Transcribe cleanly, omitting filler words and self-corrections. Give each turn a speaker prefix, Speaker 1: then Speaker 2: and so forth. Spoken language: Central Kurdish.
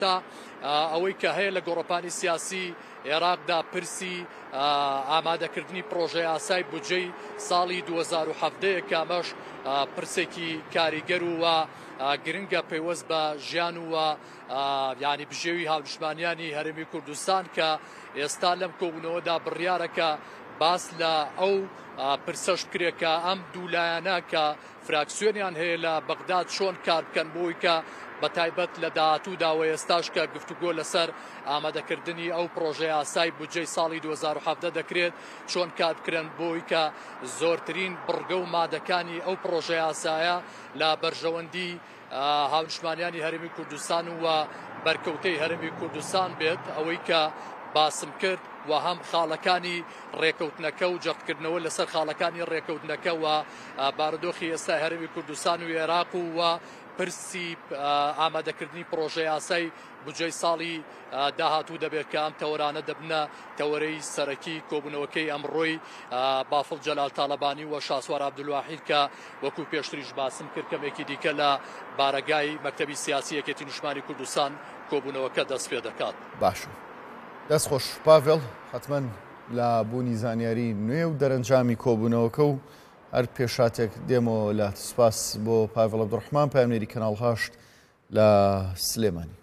Speaker 1: تا ئەوەی کە هەیە لە گۆڕەپانی سیاسی عێراقدا پرسی ئامادەکردنی پرۆژەی یاسای بودجەی ساڵی 2017 کە ئەمەش پرسێکی کاریگەر و گرنگە پەیوەست بە ژیان و یعنی بژێوی هاونیشتمانیانی هەرێمی کوردستان کە ئێستا لەم کۆبوونەوەدا بڕیارەکە باس لە ئەو پرسەش بکرێت کە ئەم دوولایەنە کە فراکسیۆنیان هەیە لە بەغداد چۆن کار بکەن بۆی کە بەتایبەت لە داهاتوودا و ئێستاش کە گفتوگۆ لەسەر ئامادەکردنی ئەو پرۆژەی یاسای بودجەی ساڵی 2017 دەکرێت چۆن کار بکرێن بۆی کە زۆرترین بڕگە و مادەکانی ئەو پرۆژەی یاسایە لە بەرژەوەندی هاونیشتمانیانی هەرێمی کوردستان و بەرکەوتەی هەرێمی کوردستان بێت ئەوەی کە باسم کرد و هەم خاڵەکانی ڕێکەوتنەکە و جەختکردنەوە لەسەر خاڵەکانی ڕێکەوتنەکە و بارودۆخی ئێستا هەرێمی کوردستان و عێراق و پرسی ئامادەکردنی پرۆژەی یاسای بودجەی ساڵی داهاتوو دەبێت کە ئەم تەوەرانە دەبنە تەوەرەی سەرەکی کۆبوونەوەکەی ئەمڕۆی بافڵ جەلال تاڵەبانی و شاسوار عەبدولواحید کە وەکو پێشتریش باسم کرد کەمێکی دیکە لە بارەگای مەکتەبی سیاسی یەکێتی نیشتمانی کوردستان کۆبوونەوەکە دەست پێ دەکات.
Speaker 2: باشە دەست خۆش پاڤێڵ حتمەن لە بوونی زانیاری نوێ و دەرەنجامی کۆبوونەوەکە و هەر پێشاتێک دێمەوە لە سوپاس بۆ پاڤێڵ عەبدوڕەحمان پایانێری کەناڵ 8 لە سلێمانی.